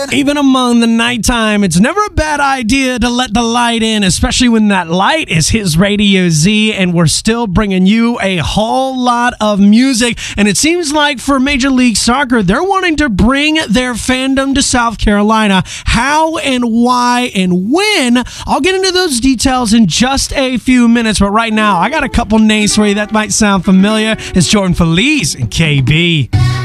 Even among the nighttime, it's never a bad idea to let the light in, especially when that light is his Radio Z, and we're still bringing you a whole lot of music. And it seems like for Major League Soccer, they're wanting to bring their fandom to South Carolina. How and why and when? I'll get into those details in just a few minutes, but right now, I got a couple names for you that might sound familiar. It's Jordan Feliz and KB.